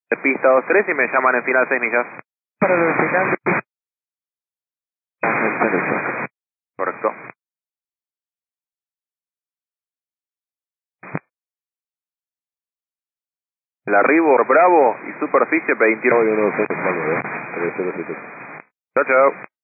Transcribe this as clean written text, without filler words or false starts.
De pista 23 y me llaman en final 6 millas. Para el final. Correcto. La Ribor Bravo y superficie 29. Chao, chao.